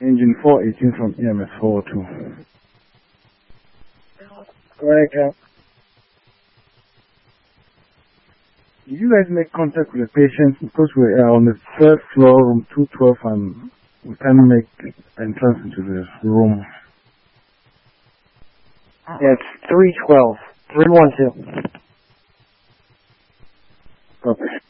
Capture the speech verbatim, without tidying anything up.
Engine four eighteen from E M S four oh two. Correct, yeah. Did you guys make contact with the patient? Because we are on the third floor, room two twelve, and we can't make entrance into the room. Yeah, it's three twelve. three one two. Okay.